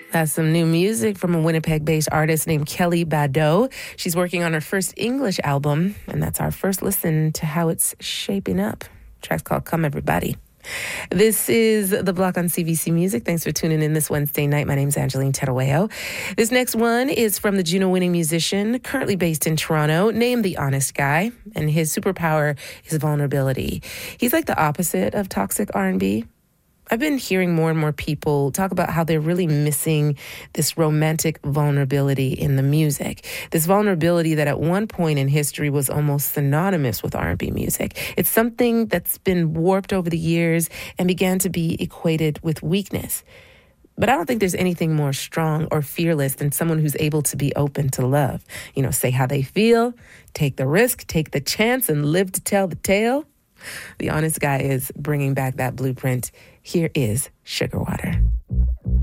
That's some new music from a Winnipeg-based artist named Kelly Badeau. She's working on her first English album, and that's our first listen to how it's shaping up. The track's called Come Everybody. This is The Block on CBC Music. Thanks for tuning in this Wednesday night. My name's Angeline Terueo. This next one is from the Juno-winning musician, currently based in Toronto, named The Honest Guy, and his superpower is vulnerability. He's like the opposite of toxic R&B. I've been hearing more and more people talk about how they're really missing this romantic vulnerability in the music. This vulnerability that at one point in history was almost synonymous with R&B music. It's something that's been warped over the years and began to be equated with weakness. But I don't think there's anything more strong or fearless than someone who's able to be open to love. You know, say how they feel, take the risk, take the chance, and live to tell the tale. The Honest Guy is bringing back that blueprint. Here is Sugar Water.